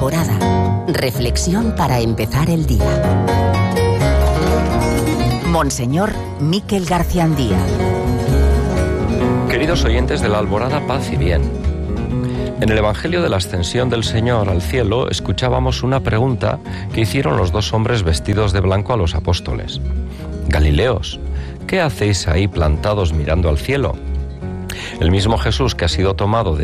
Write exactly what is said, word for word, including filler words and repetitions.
Alborada. Reflexión para empezar el día. Monseñor Miquel Garciandía. Queridos oyentes de la Alborada, paz y bien. En el Evangelio de la Ascensión del Señor al cielo escuchábamos una pregunta que hicieron los dos hombres vestidos de blanco a los apóstoles. Galileos, ¿qué hacéis ahí plantados mirando al cielo? El mismo Jesús, que ha sido tomado de